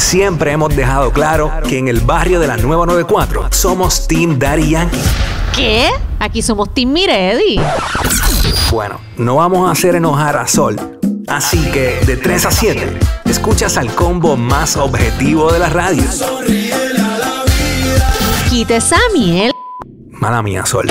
Siempre hemos dejado claro que en el barrio de la Nueva 94 somos Team Daddy Yankee. ¿Qué? Aquí somos Team Miredi. Bueno, no vamos a hacer enojar a Sol. Así que de 3 a 7, escuchas al combo más objetivo de la radio. Quita esa miel. Mala mía, Sol.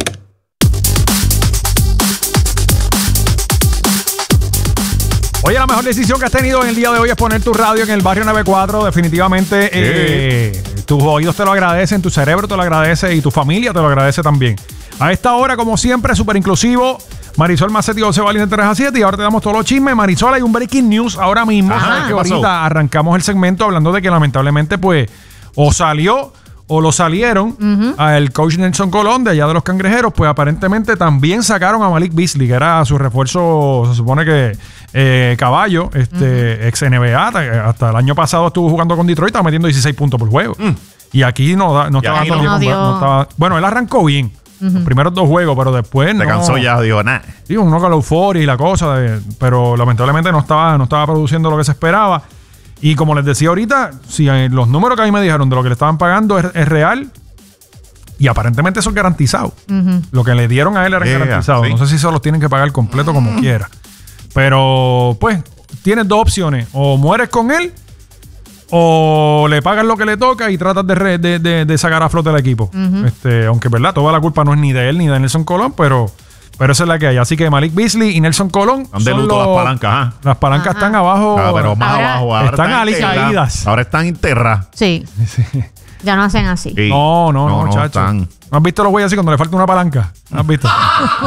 Oye, la mejor decisión que has tenido en el día de hoy es poner tu radio en el barrio 94. Definitivamente tus oídos te lo agradecen, tu cerebro te lo agradece y tu familia te lo agradece también. A esta hora, como siempre, súper inclusivo. Marisol Macetti, José Valiente, 3 a 7. Y ahora te damos todos los chismes. Marisol, hay un breaking news ahora mismo. Ajá, que ahorita arrancamos el segmento hablando de que lamentablemente, pues, o salió o lo salieron al coach Nelson Colón de allá de los Cangrejeros. Pues aparentemente también sacaron a Malik Beasley, que era su refuerzo, se supone que caballo, ex NBA. Hasta el año pasado estuvo jugando con Detroit, estaba metiendo 16 puntos por juego. Y aquí no estaba dando bien. Bueno, él arrancó bien. Los primeros 2 juegos, pero después se cansó ya, digo, nada. Digo, uno con la euforia y la cosa, pero lamentablemente no estaba produciendo lo que se esperaba. Y como les decía ahorita, si los números que a mí me dijeron de lo que le estaban pagando es real, y aparentemente eso es garantizado. Lo que le dieron a él era garantizado. Sí. No sé si se los tienen que pagar completo como quiera. Pero, pues, tienes 2 opciones. O mueres con él, o le pagas lo que le toca y tratas de sacar a flote el equipo. Aunque, ¿verdad? Toda la culpa no es ni de él ni de Nelson Colón, pero esa es la que hay. Así que Malik Beasley y Nelson Colón son de luto las palancas. Las palancas están abajo. Pero más abajo. Ahora están alicaídas. Ahora están enterradas. Sí. Ya no hacen así. Sí. No, chacho. ¿No has visto los güeyes así cuando le falta una palanca? ¿No has visto?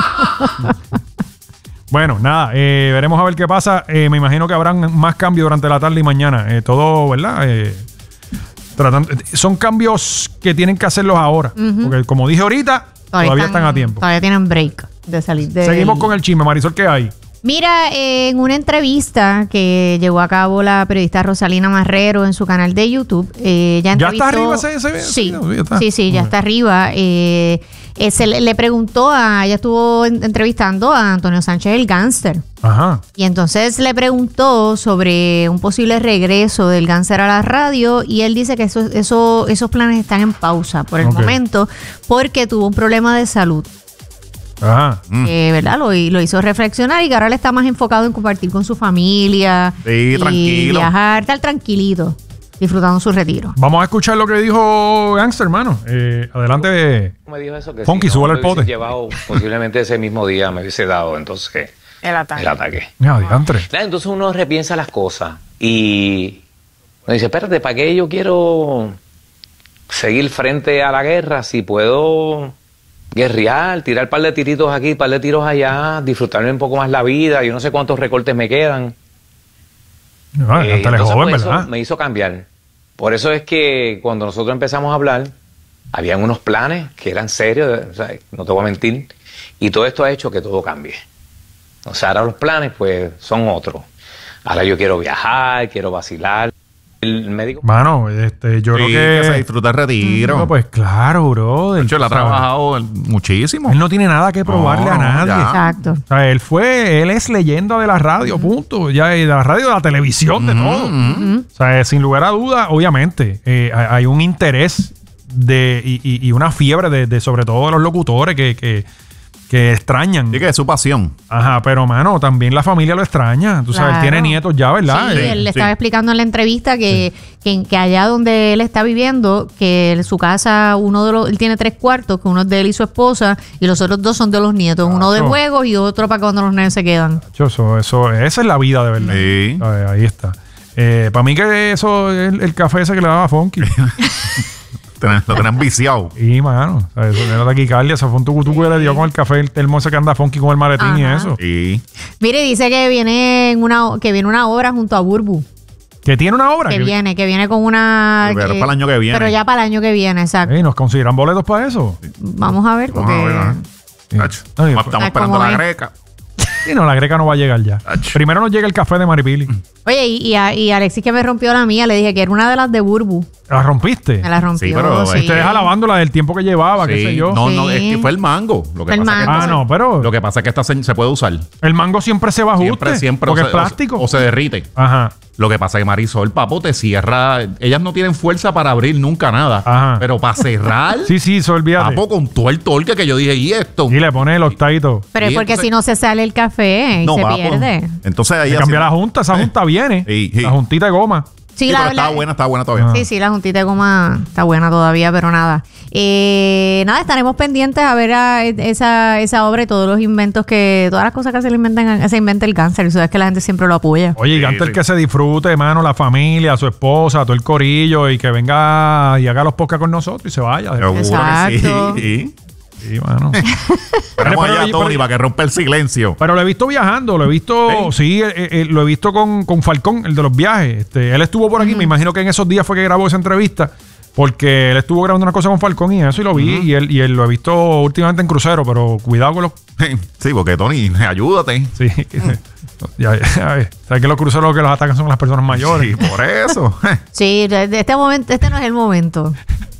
Bueno, nada, veremos a ver qué pasa. Me imagino que habrán más cambios durante la tarde y mañana. Todo, ¿verdad? Son cambios que tienen que hacerlos ahora. Porque como dije ahorita, todavía están a tiempo. Todavía tienen break de salir de... Seguimos con el chisme. Marisol, ¿qué hay? Mira, en una entrevista que llevó a cabo la periodista Rosalina Marrero en su canal de YouTube, ¿Ya está arriba ese video? Sí, ya está arriba. Le preguntó ella estuvo entrevistando a Antonio Sánchez el Gánster. Ajá. Y entonces le preguntó sobre un posible regreso del Gánster a la radio y él dice que esos planes están en pausa por el momento porque tuvo un problema de salud. Ajá. ¿Verdad? Lo hizo reflexionar y que ahora le está más enfocado en compartir con su familia. Sí, y tranquilo. Viajar, estar tranquilito, disfrutando su retiro. Vamos a escuchar lo que dijo Gangster, hermano. Adelante. Me dijo eso que Funky, si no súbele el me hubiese pote. llevado, posiblemente ese mismo día me hubiese dado entonces El ataque. Diantre. Entonces uno repiensa las cosas y uno dice, espérate, ¿para qué yo quiero seguir frente a la guerra si puedo guerrear, tirar un par de tiritos aquí, un par de tiros allá, disfrutarme un poco más la vida? Yo no sé cuántos recortes me quedan. Entonces, joven, ¿verdad? Eso me hizo cambiar. Por eso es que cuando nosotros empezamos a hablar, habían unos planes que eran serios, o sea, no te voy a mentir, y todo esto ha hecho que todo cambie. O sea, ahora los planes pues son otros. Ahora yo quiero viajar, quiero vacilar. El médico... Mano, yo creo que se disfruta el retiro. No, pues claro, bro. De hecho, él ha trabajado muchísimo. Él no tiene nada que probarle a nadie. Exacto. O sea, él es leyenda de la radio, punto. Ya de la radio, de la televisión, de todo. O sea, sin lugar a duda, obviamente, hay un interés y una fiebre de sobre todo de los locutores que extrañan. Sí, que es su pasión. Ajá, pero mano, también la familia lo extraña. Tú sabes, él tiene nietos ya, ¿verdad? Sí, él le estaba explicando en la entrevista que allá donde él está viviendo, que su casa, él tiene 3 cuartos, que uno es de él y su esposa, y los otros 2 son de los nietos. Uno de juegos y otro para cuando los nenes se quedan. Esa es la vida, de verdad. Sí. Ahí está. Para mí que eso es el café ese que le daba Funky. Lo tenían viciado. Y, mano, eso era taquicardia. Ese fue un tucutucu que le dio con el café, el termo ese que anda Funky con el maletín y eso. Sí. Mire, dice que viene una obra junto a Burbu. ¿Que tiene una obra? Que viene con una... Pero para el año que viene. Pero ya para el año que viene, exacto. ¿Nos consideran boletos para eso? Vamos a ver, porque... Estamos esperando la greca. Y no, la greca no va a llegar ya. Primero nos llega el café de Maripili. Oye, y Alexis que me rompió la mía, le dije que era una de las de Burbu. ¿La rompiste? Me la rompió. Sí, pero Ustedes alabándola del tiempo que llevaba, qué sé yo. No, es que fue el mango. Lo que pasa pero... Lo que pasa es que esta se puede usar. El mango siempre se va a ajuste. Siempre. Porque es plástico. O se derrite. Ajá. Lo que pasa es que Marisol, papo, te cierra. Ellas no tienen fuerza para abrir nunca nada. Ajá. Pero para cerrar, Sí, eso olvídate. papo, con todo el torque que yo dije, ¿y esto? Y le pone el octavito. Pero es Y porque entonces- si no se sale el café y se papo. pierde. Entonces ahí Hay que cambiar la junta. Esa junta viene. Sí. La juntita de goma. Sí, Sí, la pero verdad. estaba buena todavía. Sí, la juntita de goma está buena todavía, pero nada. Nada, estaremos pendientes a ver esa obra y todos los inventos todas las cosas que se inventa el cáncer. Y sabes que la gente siempre lo apoya. Oye, y antes sí. que se disfrute, hermano, la familia, su esposa, todo el corillo, y que venga y haga los podcasts con nosotros y se vaya. Seguro Exacto. que sí. Sí, mano. Esperamos Pero- allá, Tony, para que rompa el silencio. Pero lo he visto viajando, lo he visto, sí, lo he visto con Falcón, el de los viajes. Él estuvo por aquí, me imagino que en esos días fue que grabó esa entrevista, porque él estuvo grabando una cosa con Falcón y eso, y lo vi, y él lo he visto últimamente en crucero, pero cuidado con los... Sí, porque Tony, ayúdate. Sí, sabes que los cruceros lo que los atacan son las personas mayores. Sí, por eso. Sí, de este momento, este no es el momento.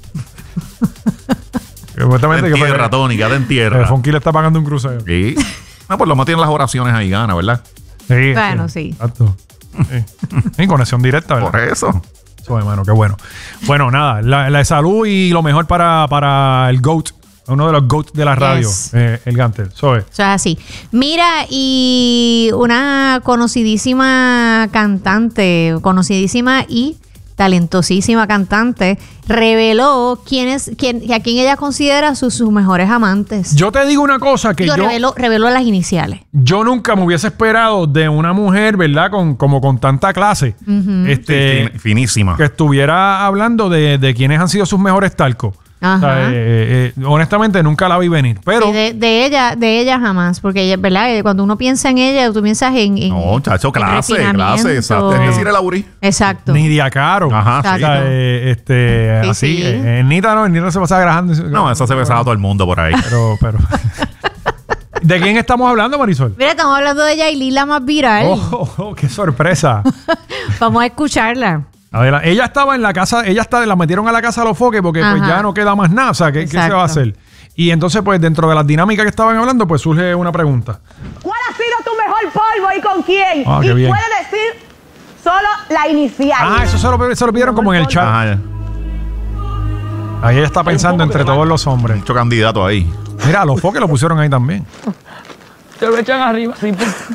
Supuestamente En que tierra, Tony, quédate en el tierra. Funky le está pagando un crucero. Sí. Pues lo más tienen las oraciones ahí, gana, ¿verdad? Sí, Bueno, sí. Exacto. Sí. Conexión directa, ¿verdad? Por eso. Eso, hermano, qué bueno. Bueno, nada, la de salud y lo mejor para el GOAT, uno de los GOAT de la radio, Yes. el Gantel. Soy. Eso es así. Mira, y una conocidísima cantante, conocidísima y talentosísima cantante, reveló a quién ella considera sus mejores amantes. Yo te digo una cosa que Reveló las iniciales. yo nunca me hubiese esperado de una mujer, ¿verdad? Con tanta clase, Finísima. que estuviera hablando de quiénes han sido sus mejores talcos. Ajá. O sea, honestamente nunca la vi venir, pero Sí, de ella jamás, porque ella, ¿verdad? Cuando uno piensa en ella, tú piensas en No, chacho, en clase, refinamiento. exacto. Es decir, el aurí. Exacto. Nidia Caro. Ajá, O sea, Exacto. Sí, así, sí. Nita se pasa grabando. No, eso se besaba a todo el mundo por ahí. Pero. ¿De quién estamos hablando, Marisol? Mira, estamos hablando de Yailin, la más viral. Oh, qué sorpresa. Vamos a escucharla. Ella estaba en la casa, la metieron a la casa a los foques porque pues, Ajá. ya no queda más nada. O sea, ¿qué se Exacto. va a hacer? Y entonces, pues, dentro de las dinámicas que estaban hablando, pues surge una pregunta. ¿Cuál ha sido tu mejor polvo y con quién? Ah, qué y bien. puede decir solo la inicial. Ah, eso se lo pidieron como en el chat. Ajá, ya. Ahí ella está pensando entre todos los hombres. Mucho candidato ahí. Mira, a los foques lo pusieron ahí también. Te lo echan arriba. Sí,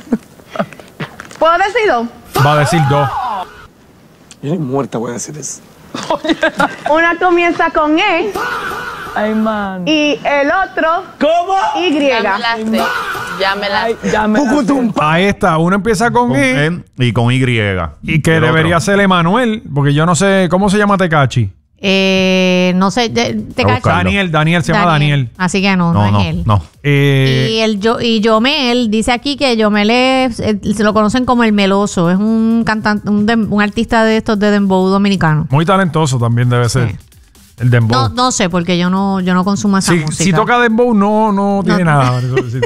¿Puedo decir dos? Va a decir dos. Yo ni muerta voy a decir eso. Una comienza con E Ay, man. y el otro ¿Cómo? Y. Ay, ya me la sé. Ahí está, uno empieza con Con E N y con Y. y que El debería otro. ser Emanuel, porque yo no sé cómo se llama Tecachi. No sé, te A cacho. buscarlo. Daniel se llama Daniel. Así que no No, es él. no. Y Yomel dice aquí que Yomel se lo conocen como el meloso. Es un cantante, un artista de estos de dembow dominicano. Muy talentoso también debe ser. Sí. El dembow. No sé, porque yo no consumo esa música. Si toca dembow, no tiene nada.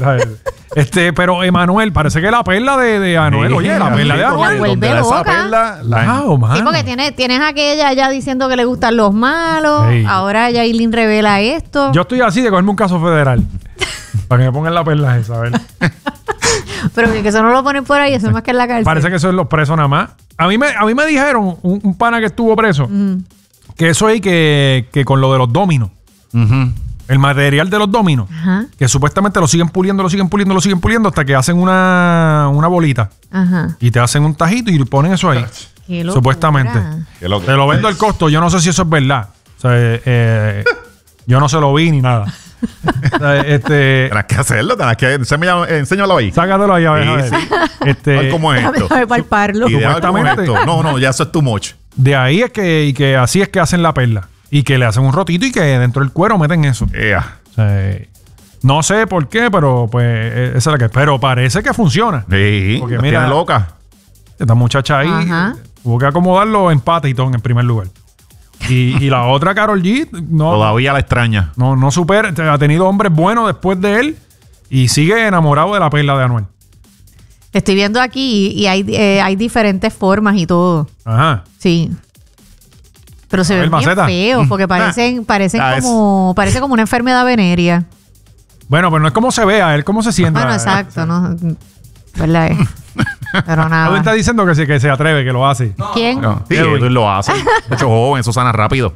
Pero Emanuel, parece que la perla de Anuel. Oye, la perla de La Anuel. vuelve Donde da esa loca. perla, Wow, mano. Sí, porque tienes aquella ya diciendo que le gustan los malos. Ey. Ahora Yailin revela esto. Yo estoy así de cogerme un caso federal. Para que me pongan la perla esa, a ver. Pero que eso no lo ponen por ahí, eso es más que en la cárcel. Parece que eso es los presos nada más. A mí me dijeron, un pana que estuvo preso, que eso es que con lo de los dominos, Ujú. el material de los dominos, Ajá, que supuestamente lo siguen puliendo hasta que hacen una bolita. ajá. Y te hacen un tajito y ponen eso ahí. Qué locura. Supuestamente. Qué loco. Te lo vendo al costo. Yo no sé si eso es verdad. O sea, yo no se lo vi ni nada. O sea, Tienes que hacerlo, tienes que enséñalo ahí. sácatelo ahí a ver. Sí, a ver. sí. A ver ¿Cómo es esto? Déjame palparlo. Y de algo como Supuestamente. esto. No, ya eso es too much. De ahí es que así es que hacen la perla. Y que le hacen un rotito y que dentro del cuero meten eso. Yeah. O sea, no sé por qué, pero pues esa es la que. Pero parece que funciona. Sí, Porque la mira- tiene loca. Esta muchacha ahí Ajá. hubo que acomodarlo empate y todo en el primer lugar. Y la otra, Karol G, no, Todavía la extraña. no supera. Ha tenido hombres buenos después de él y sigue enamorado de la perla de Anuel. Estoy viendo aquí y hay diferentes formas y todo. Ajá. Sí. Pero se A ver, ven bien Maceta. feos porque parecen Ah, parece como una enfermedad venérea. Bueno, pero no es como se vea, es como se sienta. Bueno, exacto, ¿no? ¿Verdad? Pero Edwin nada. está diciendo que se atreve, que lo hace. ¿Quién? No, sí, Edwin. Edwin lo hace. Mucho joven, eso sana rápido.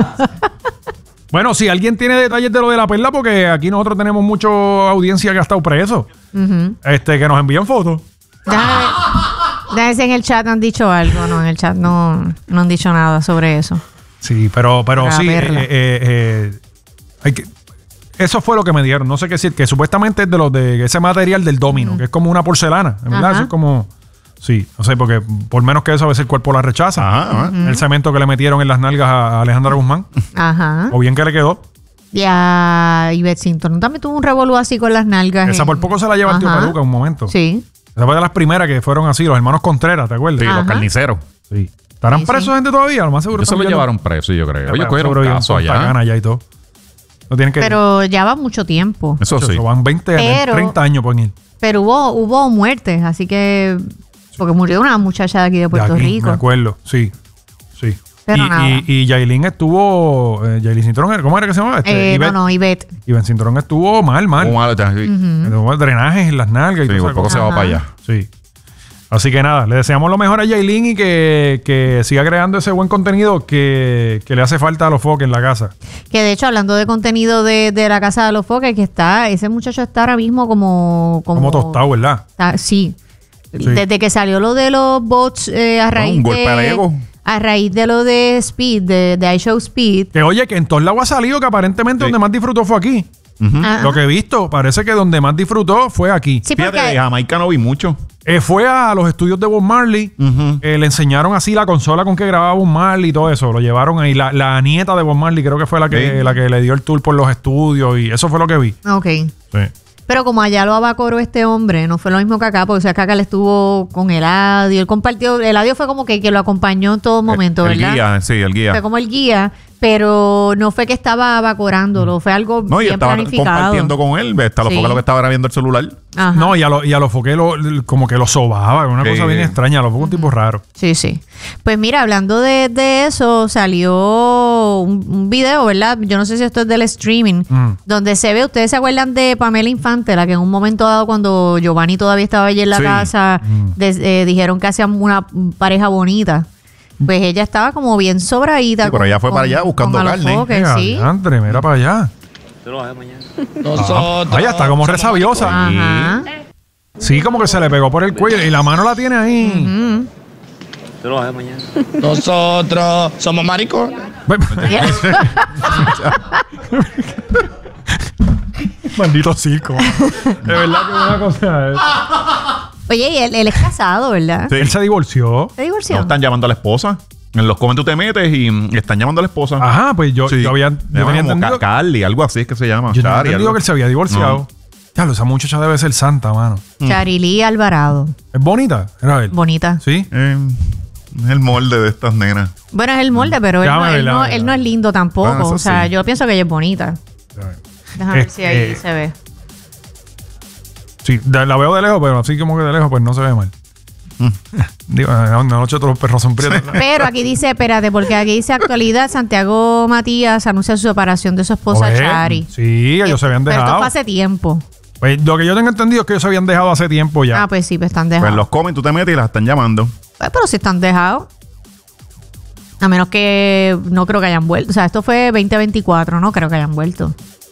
Bueno, si alguien tiene detalles de lo de la perla, porque aquí nosotros tenemos mucha audiencia que ha estado preso, que nos envían fotos. Déjame ver si en el chat han dicho algo. No, en el chat no han dicho nada sobre eso. Sí, pero La sí, perla. hay que, eso fue lo que me dijeron. No sé qué decir, que supuestamente es de ese material del domino, que es como una porcelana, ¿verdad? Ajá. Eso es como, sí, no sé, porque por menos que eso a veces el cuerpo la rechaza. Ajá. El cemento que le metieron en las nalgas a Alejandra Guzmán, Ajá. o bien que le quedó. Y a Ivette Cinton también tuvo un revolú así con las nalgas. Esa por poco se la lleva el tío Ajá. Peluca un momento. Sí. Esa fue de las primeras que fueron así, los hermanos Contreras, ¿te acuerdas? Sí, Ajá. los carniceros. Sí. ¿Estarán Sí, presos sí. gente todavía? Lo más seguro. Eso lo están llevaron preso, yo creo. Ellos viendo- cogieron seguro viven caso con allá. Tagana allá y todo. No tienen que Pero ya va mucho tiempo. Eso sí. Eso, van 20, Pero- 30 años por ir. Pero hubo muertes, así que... Porque murió una muchacha de aquí de Puerto De aquí, Rico. Me acuerdo, sí. Sí. Pero nada. y Yailin estuvo. Yailin Cintrón, ¿cómo era que se llamaba? Ivette. Ivette Cintrón estuvo mal. Como malo, ya, sí. Tuvo drenajes en las nalgas y Sí, todo por poco se va Ajá. para allá. Sí. Así que nada, le deseamos lo mejor a Yailin y que siga creando ese buen contenido que le hace falta a los foques en la casa. Que de hecho, hablando de contenido de la Casa de los Foques, ese muchacho está ahora mismo como Como tostado, ¿verdad? Sí. Sí. Desde que salió lo de los bots a raíz un golpe al ego. A raíz de lo de Speed, de iShow Speed. Que oye, que en todos lados ha salido que aparentemente donde más disfrutó fue aquí. Ajá. Lo que he visto, parece que donde más disfrutó fue aquí. Sí, Fíjate, porque de Jamaica no vi mucho. Fue a los estudios de Bob Marley. Le enseñaron así la consola con que grababa Bob Marley y todo eso. Lo llevaron ahí. La nieta de Bob Marley creo que fue la que le dio el tour por los estudios. Y eso fue lo que vi. Ok. Sí. Pero como allá lo abacoró este hombre, no fue lo mismo que acá, porque o sea, acá le estuvo con Eladio, él compartió, Eladio fue como que lo acompañó en todo momento, El ¿verdad? guía, sí, el guía. Fue como el guía, pero no fue que estaba abacorándolo, fue algo No, y bien estaba planificado. compartiendo con él. Está lo Sí. poco lo que estaba era viendo el celular. Ajá. No, y a los foques como que lo sobaba. Una Sí. cosa bien extraña. A los foques un tipo raro. Sí, sí. Pues mira, hablando de eso, salió un video, ¿verdad? Yo no sé si esto es del streaming, donde se ve, ustedes se acuerdan de Pamela Infante, la que en un momento dado, cuando Giovanni todavía estaba allí en la Sí. casa, dijeron que hacían una pareja bonita. Pues ella estaba como bien sobradita. Sí, pero ella fue para allá buscando con carne. alofoques, Mira, sí. diantre, mira para allá. Nosotros. Vaya, está como resabiosa. Ajá. Sí, como que se le pegó por el cuello. Y la mano la tiene ahí. Nosotros somos maricos. Maldito circo. De verdad que una cosa es. Oye, y él es casado, ¿verdad? Sí. Él se divorció. ¿Se divorció? No, están llamando a la esposa. En los comentarios tú te metes y están llamando a la esposa. Ajá, pues yo Sí. tenía Se llama como entendido. Carly, algo así es que se llama. Yo tenía Chari, entendido algo. que él se había divorciado. No. Claro, esa muchacha debe ser santa, mano. Charily Alvarado. Es bonita. Era él. Bonita. Sí. Es el molde de estas nenas. Bueno, es el molde, pero él, Déjame no, ver, él, no, déjame ver. él no es lindo tampoco. Bueno, eso o sea, sí. yo pienso que ella es bonita. Déjame ver si ahí se ve. Sí, la veo de lejos, pero así como que de lejos, pues no se ve mal. Digo, anoche todos los perros son prietos. Pero aquí dice, espérate, porque aquí dice actualidad, Santiago Matías anuncia su separación de su esposa Oye, Chari. Sí, ellos se habían Pero esto dejado. fue hace tiempo. Pues, lo que yo tengo entendido es que ellos se habían dejado hace tiempo ya. Ah, pues sí, pues están Pues dejados. en los comments tú te metes y las están llamando. Pues, pero si están dejados. A menos que no creo que hayan vuelto. O sea, esto fue 2024, no creo que hayan vuelto.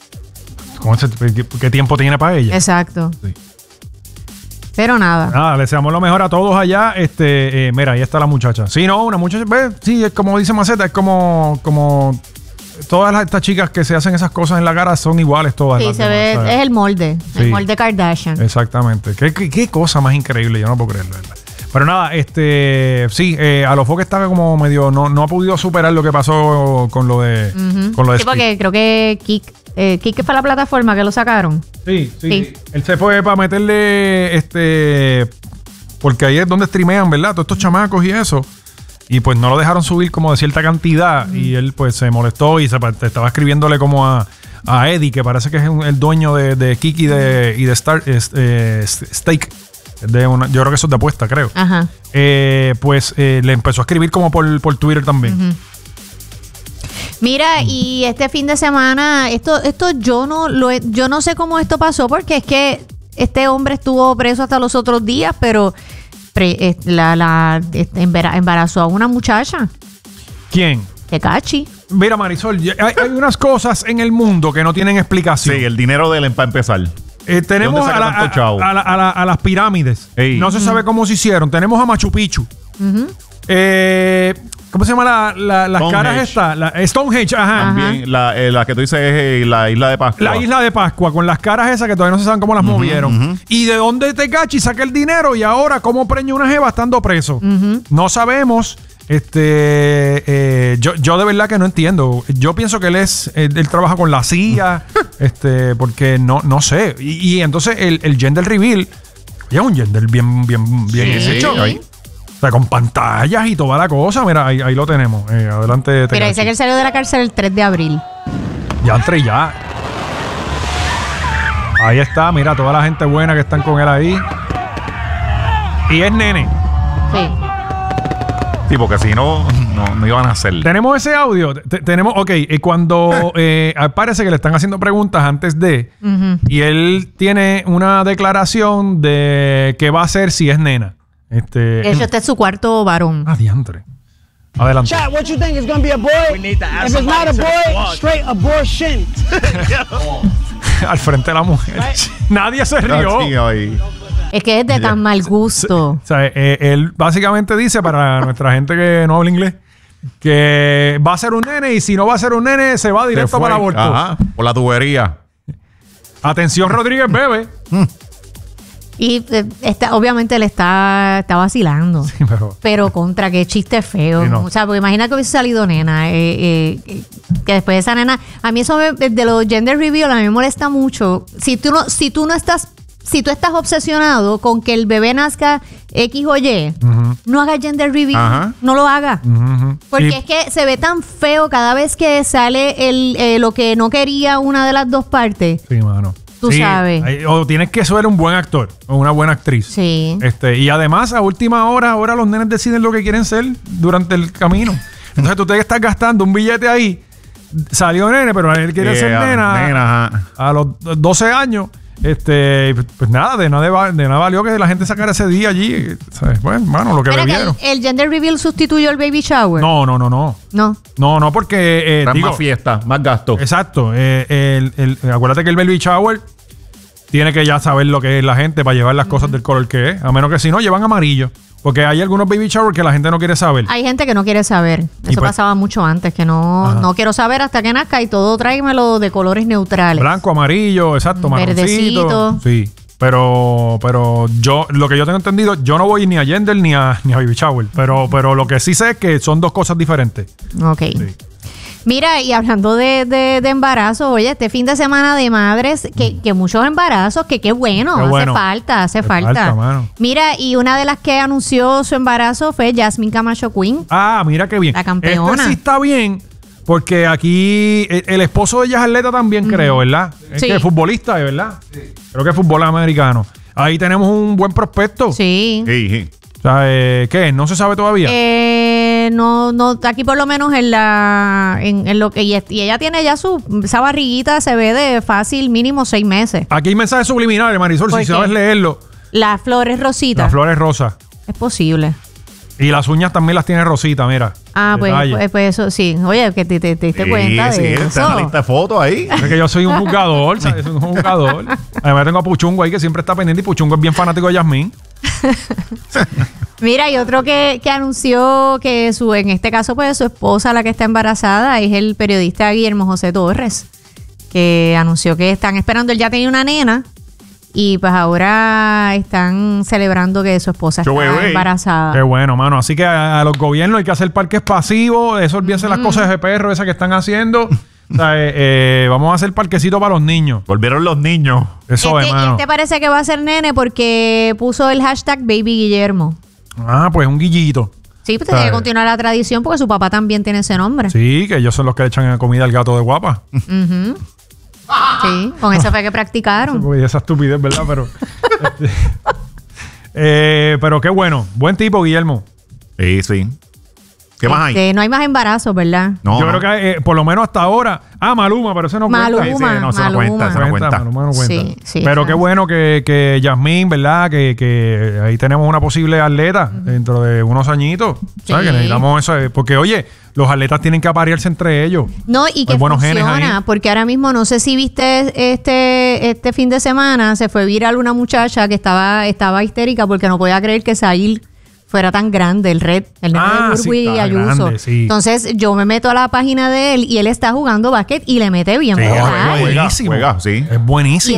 ¿Qué tiempo tiene para ella? Exacto. Sí. Pero nada. Nada, le deseamos lo mejor a todos allá. Mira, ahí está la muchacha. Sí, no, una muchacha, sí, es como dice Maceta, es como todas estas chicas que se hacen esas cosas en la cara son iguales todas. Sí, las se demás, ve, ¿sabes? es el molde. Sí. El molde Kardashian. Exactamente. ¿Qué cosa más increíble, yo no puedo creerlo, ¿verdad? Pero nada, sí, a los foques estaba como medio, no ha podido superar lo que pasó con lo de, con lo de Sí, porque creo que Kik fue la plataforma que lo sacaron. Sí. Sí. Él se fue para meterle, porque ahí es donde streamean, ¿verdad? Todos estos chamacos y eso. Y pues no lo dejaron subir como de cierta cantidad. Y él pues se molestó y estaba escribiéndole como a Eddie, que parece que es el dueño de Kiki y de Star Steak. Yo creo que eso es de apuesta, creo. Ajá. Le empezó a escribir como por Twitter también. Mira, y este fin de semana, esto yo no sé cómo esto pasó, porque es que este hombre estuvo preso hasta los otros días, pero embarazó a una muchacha. ¿Quién? Tekashi. Mira, Marisol, hay unas cosas en el mundo que no tienen explicación. Sí, el dinero de él para empezar. Tenemos ¿Dónde saca tanto chavo? a las pirámides. Ey. No se sabe cómo se hicieron. Tenemos a Machu Picchu. ¿Cómo se llama las caras estas? Stonehenge, ajá. También la que tú dices es la isla de Pascua. La isla de Pascua, con las caras esas que todavía no se saben cómo las movieron. ¿Y de dónde Tekashi saca el dinero? Y ahora, ¿cómo preña una jeva estando preso? No sabemos. Yo de verdad que no entiendo. Yo pienso que él trabaja con la CIA, porque no sé. Y entonces el gender reveal es un gender bien hecho. Ahí. O sea, con pantallas y toda la cosa. Mira, ahí lo tenemos. Adelante. Mira, Tekashi. dice que él salió de la cárcel el 3 de abril. Ya entré ya. Ahí está, mira, toda la gente buena que están con él ahí. Y es nene. Sí. Sí, porque si no iban a hacer. Tenemos ese audio. Tenemos, ok, cuando parece que le están haciendo preguntas antes de, y él tiene una declaración de qué va a hacer si es nena. Este es su cuarto varón. Diantre. Adelante. Chat, what you think is gonna be a boy? We need to ask. If it's not a boy, straight abortion. Al frente de la mujer. Nadie se rió. Es que es de tan mal gusto. O sea, él básicamente dice para nuestra gente que no habla inglés que va a ser un nene y si no va a ser un nene se va directo para el aborto. Ajá, por la tubería. Atención, Rodríguez Bebe. Y obviamente le está vacilando. Sí, pero contra qué chiste feo. Sí, no. O sea, porque imagina que hubiese salido nena. Que después de esa nena. A mí eso de los gender reveal a mí me molesta mucho. Si tú estás obsesionado con que el bebé nazca X o Y, no hagas gender reveal. No lo hagas. Porque es que se ve tan feo cada vez que sale lo que no quería una de las dos partes. Sí, mano. Tú sabes. O tienes que ser un buen actor o una buena actriz. Sí. Y además, a última hora, ahora los nenes deciden lo que quieren ser durante el camino. Entonces tú te estás gastando un billete ahí. Salió nene, pero él quiere ser nena a los 12 años. Pues nada, de nada valió que la gente sacara ese día allí. ¿Sabes? Bueno, mano, lo que bebieron. ¿El gender reveal sustituyó el baby shower? No, porque más fiesta, más gasto. Exacto. Acuérdate que el baby shower tiene que ya saber lo que es la gente para llevar las cosas del color que es. A menos que si no, llevan amarillo. Porque hay algunos baby shower que la gente no quiere saber. Hay gente que no quiere saber. Eso pues, pasaba mucho antes, que no quiero saber hasta que nazca y todo tráemelo de colores neutrales. Blanco, amarillo, exacto, verdecito. Sí. Pero yo, lo que yo tengo entendido, yo no voy ni a gender ni a baby shower. Pero lo que sí sé es que son dos cosas diferentes. Ok. Sí. Mira, y hablando de embarazo, oye, este fin de semana de madres, que muchos embarazos, que qué bueno, hace falta. Mano. Mira, y una de las que anunció su embarazo fue Jasmine Camacho Quinn. Mira qué bien. La campeona. Sí está bien, porque aquí el esposo de ella es atleta también, creo, ¿verdad? Es que es futbolista, ¿verdad? Sí. Creo que es fútbol americano. Ahí tenemos un buen prospecto. Sí. O sea, ¿qué? ¿No se sabe todavía? No, aquí por lo menos en lo que y ella tiene ya esa barriguita, se ve de fácil mínimo 6 meses. Aquí hay mensajes subliminales, Marisol, si sabes leerlo. Las flores rositas. Las flores rosas. Es posible. Y las uñas también las tiene rosita, mira. Pues eso sí. Oye, que te diste cuenta de eso. Está una lista de fotos ahí. Es que yo soy un jugador, ¿sabes? Un jugador. Además tengo a Puchungo ahí que siempre está pendiente y Puchungo es bien fanático de Yasmín. Mira, y otro que anunció que en este caso pues su esposa, la que está embarazada, es el periodista Guillermo José Torres, que anunció que están esperando, él ya tenía una nena y pues ahora están celebrando que su esposa está embarazada. Qué bueno, mano. Así que a los gobiernos hay que hacer parques pasivos, eso olvídense las cosas de perro esas que están haciendo. O sea, vamos a hacer parquecito para los niños. Volvieron los niños. Eso es, mano. Parece que va a ser nene porque puso el hashtag Baby Guillermo. Pues un guillito. Sí, pues tiene que continuar la tradición porque su papá también tiene ese nombre. Sí, que ellos son los que le echan comida al gato de guapa. Sí, con eso fue que practicaron. Esa estupidez, ¿verdad? Pero qué bueno. Buen tipo, Guillermo. Sí. ¿Qué más hay? No hay más embarazos, ¿verdad? No, Yo no. creo que por lo menos hasta ahora. Maluma, pero ese no Maluma. cuenta. Sí, no, se no cuenta, se no cuenta. Maluma no cuenta. Sí, sí, pero sí. qué bueno que Yasmín, ¿verdad? Que ahí tenemos una posible atleta dentro de unos añitos. ¿Sabes? Sí. Que necesitamos eso. Porque, oye, los atletas tienen que aparearse entre ellos. No, y que Hay buenos genes funciona, ahí. porque ahora mismo, no sé si viste este fin de semana, se fue viral una muchacha que estaba histérica porque no podía creer que Zahir fuera tan grande, el nene de Sí, Burbu y estaba Ayuso. grande, sí. Entonces yo me meto a la página de él y él está jugando básquet y le mete bien. Sí, brutal. juega buenísimo. Juega, sí. Es buenísimo.